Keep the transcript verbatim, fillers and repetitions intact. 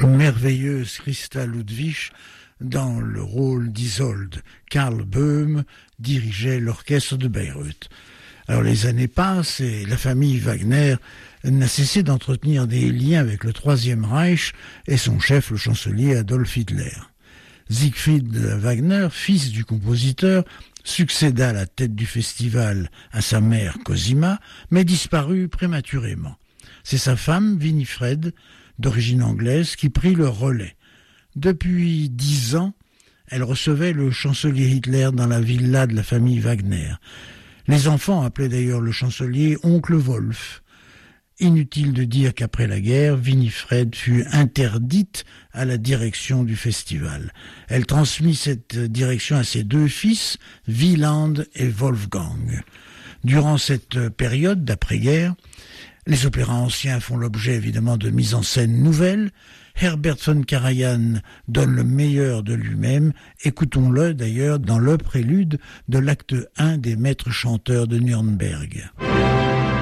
merveilleuse Christa Ludwig dans le rôle d'Isolde. Karl Böhm dirigeait l'orchestre de Bayreuth. Alors les années passent et la famille Wagner n'a cessé d'entretenir des liens avec le Troisième Reich et son chef, le chancelier Adolf Hitler. Siegfried Wagner, fils du compositeur, succéda à la tête du festival à sa mère Cosima, mais disparut prématurément. C'est sa femme, Winifred, d'origine anglaise, qui prit le relais. Depuis dix ans, elle recevait le chancelier Hitler dans la villa de la famille Wagner. Les enfants appelaient d'ailleurs le chancelier oncle Wolf. Inutile de dire qu'après la guerre, Winifred fut interdite à la direction du festival. Elle transmit cette direction à ses deux fils, Wieland et Wolfgang. Durant cette période d'après-guerre, les opéras anciens font l'objet évidemment de mises en scène nouvelles. Herbert von Karajan donne le meilleur de lui-même. Écoutons-le d'ailleurs dans le prélude de l'acte un des maîtres chanteurs de Nuremberg.